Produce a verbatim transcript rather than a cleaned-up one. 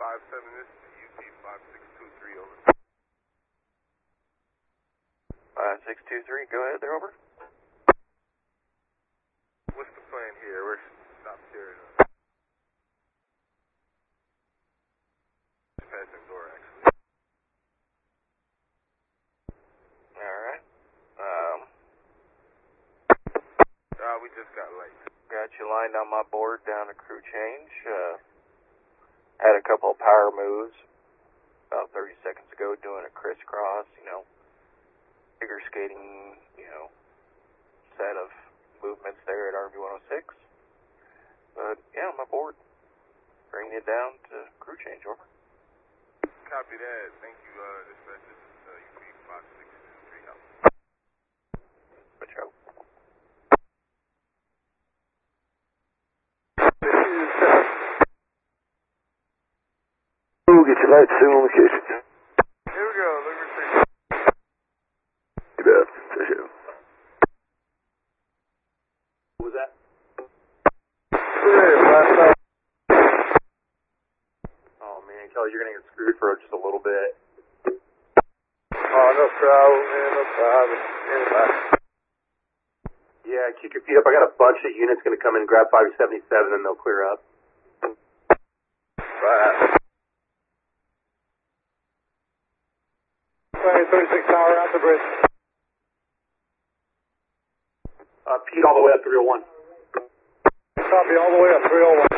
five seven, this is U P five six two three, over. five six two three, go ahead there, over. What's the plan here? We're stopped here. Just passing door, actually. Alright. Um, uh, we just got late. Got you lined on my board down to crew change. Uh, had a couple of power moves about thirty seconds ago doing a crisscross, you know, figure skating, you know, set of movements there at R V one oh six. But yeah, my board. Bringing it down to crew change, over. Copy that. Thank you, uh, dispatch. This is uh, U P five six two three, out. Good show. We'll get your lights soon on location. Here we go. Look at this. You bet. Take care. What was that? Oh man, Kelly, you're gonna get screwed for just a little bit. Oh, no problem, man. No problem. Yeah, keep your feet up. I got a bunch of units gonna come in, grab five seventy-seven, and they'll clear up. Right. thirty-six Tower out the bridge. Uh, Pete all the way up three oh one. Copy all the way up three oh one.